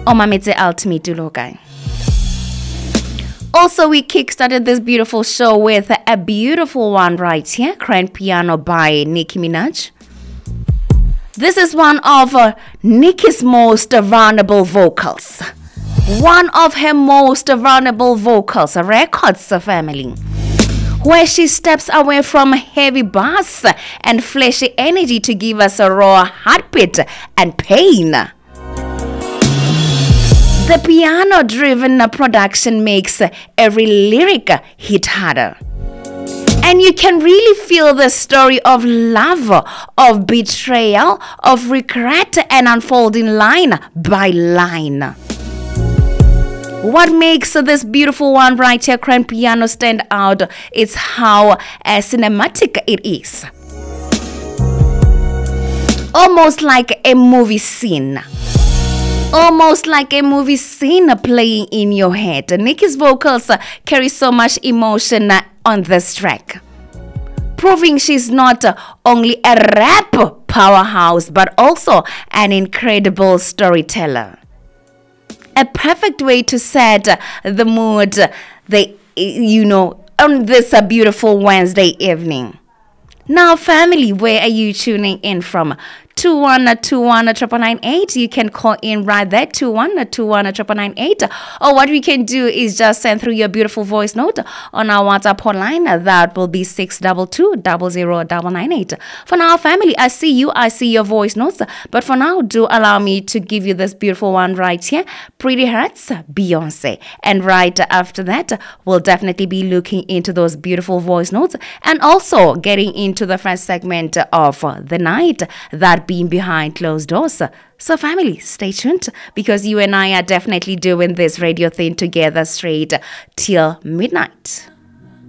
Omametse Ultimate Tulokai. Also, we kickstarted this beautiful show with a beautiful one right here, Grand Piano by Nicki Minaj. This is one of Nicki's most vulnerable vocals. One of her most vulnerable vocals, Records Family, where she steps away from heavy bass and flashy energy to give us a raw heartbeat and pain. The piano-driven production makes every lyric hit harder. And you can really feel the story of love, of betrayal, of regret, and unfolding line by line. What makes this beautiful one right here, Grand Piano, stand out is how cinematic it is. Almost like a movie scene. Almost like a movie scene playing in your head. Nicki's vocals carry so much emotion on this track, proving she's not only a rap powerhouse but also an incredible storyteller. A perfect way to set the mood, on this beautiful Wednesday evening. Now, family, where are you tuning in from? 2121-998. You can call in right there, 2121-998. Or what we can do is just send through your beautiful voice note on our WhatsApp hotline. That will be 622-00998. For now, family, I see you. I see your voice notes. But for now, do allow me to give you this beautiful one right here. Pretty Hurts, Beyonce. And right after that, we'll definitely be looking into those beautiful voice notes and also getting into the first segment of the night, that being behind closed doors. So family, stay tuned, because you and I are definitely doing this radio thing together straight till midnight.